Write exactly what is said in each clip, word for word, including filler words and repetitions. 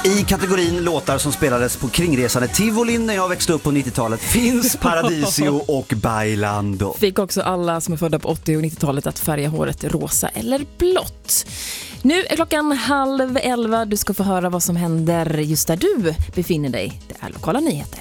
I kategorin låtar som spelades på kringresande Tivolin när jag växte upp på nittiotalet finns Paradisio och Bailando. Fick också alla som är födda på åttio- och nittiotalet att färga håret rosa eller blått. Nu är klockan halv elva. Du ska få höra vad som händer just där du befinner dig. Det är lokala nyheter.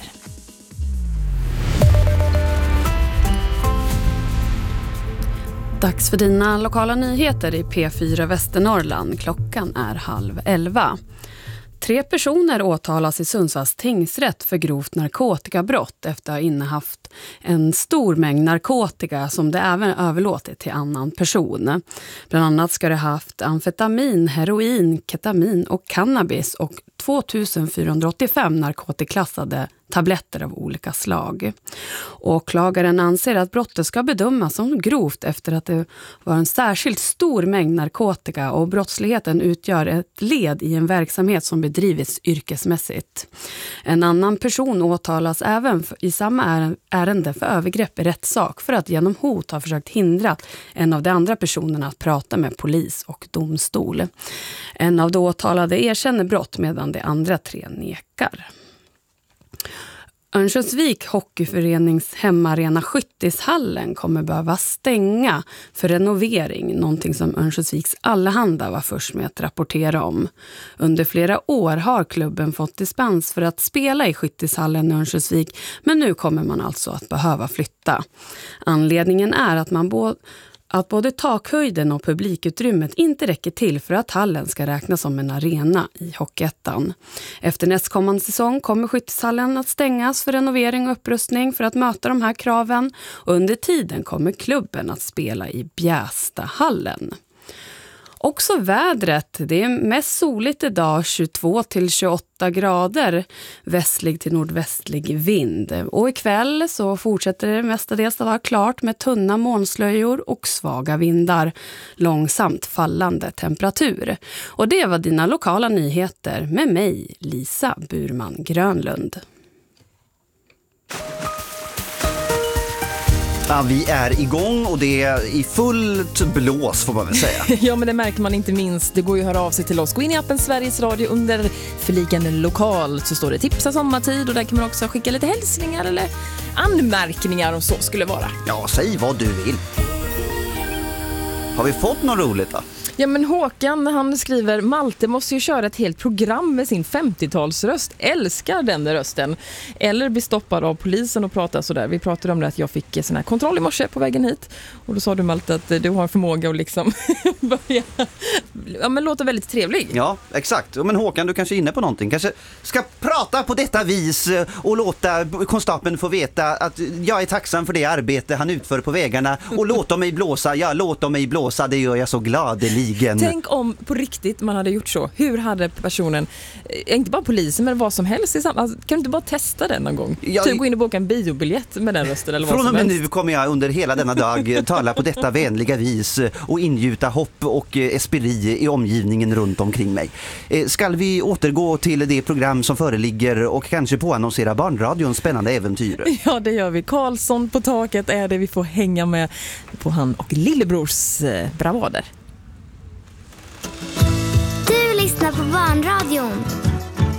Dags för dina lokala nyheter i P fyra Västernorrland. Klockan är halv elva. Tre personer åtalas i Sundsvalls tingsrätt för grovt narkotikabrott efter att ha innehaft en stor mängd narkotika som det även överlåtit till annan person. Bland annat ska det ha haft amfetamin, heroin, ketamin och cannabis och tvåtusenfyrahundraåttiofem narkotikaklassade tabletter av olika slag. Åklagaren anser att brottet ska bedömas som grovt efter att det var en särskilt stor mängd narkotika och brottsligheten utgör ett led i en verksamhet som bedrivits yrkesmässigt. En annan person åtalas även i samma ärende för övergrepp i rättssak för att genom hot ha försökt hindra en av de andra personerna att prata med polis och domstol. En av de åtalade erkänner brott medan de andra tre nekar. Örnsköldsvik hockeyförenings hemmaarena Skyttishallen kommer behöva stänga för renovering, någonting som Örnsköldsviks Allehanda var först med att rapportera om. Under flera år har klubben fått dispens för att spela i Skyttishallen i Örnsköldsvik, men nu kommer man alltså att behöva flytta. Anledningen är att man både att både takhöjden och publikutrymmet inte räcker till för att hallen ska räknas som en arena i Hockeyettan. Efter nästkommande säsong kommer Skyttishallen att stängas för renovering och upprustning för att möta de här kraven, och under tiden kommer klubben att spela i Bjästahallen. Också vädret, det är mest soligt idag, tjugotvå till tjugoåtta grader, västlig till nordvästlig vind. Och ikväll så fortsätter det mestadels att vara klart med tunna molnslöjor och svaga vindar, långsamt fallande temperatur. Och det var dina lokala nyheter med mig, Lisa Burman Grönlund. Ja, vi är igång och det är i fullt blås får man väl säga. Ja, men det märker man inte minst. Det går ju att höra av sig till oss. Gå in i appen Sveriges Radio under förliken lokal så står det tipsa sommartid, och där kan man också skicka lite hälsningar eller anmärkningar om så skulle vara. Ja, säg vad du vill. Har vi fått något roligt då? Ja, men Håkan, han skriver: Malte måste ju köra ett helt program med sin femtiotalsröst. Älskar den rösten. Eller bli stoppad av polisen och prata sådär. Vi pratade om det att jag fick sån här kontroll i morse på vägen hit. Och då sa du, Malte, att du har förmåga att liksom börja... Ja, men låter väldigt trevlig. Ja, exakt. Men Håkan, du kanske är inne på någonting. Kanske ska prata på detta vis och låta konstapeln få veta att jag är tacksam för det arbete han utför på vägarna. Och låta mig blåsa. Ja, låta mig blåsa. Det gör jag så gladelig. Tänk om på riktigt man hade gjort så. Hur hade personen, inte bara polisen men vad som helst, alltså, kan du inte bara testa den någon gång? Ja, typ gå in och boka en biobiljett med den rösten eller vad från som och med helst. Nu kommer jag under hela denna dag tala på detta vänliga vis och ingjuta hopp och esperi i omgivningen runt omkring mig. Ska vi återgå till det program som föreligger och kanske påannonsera barnradions spännande äventyr? Ja, det gör vi. Karlsson på taket är det vi får hänga med på han och lillebrors bravader. Du lyssnar på Barnradion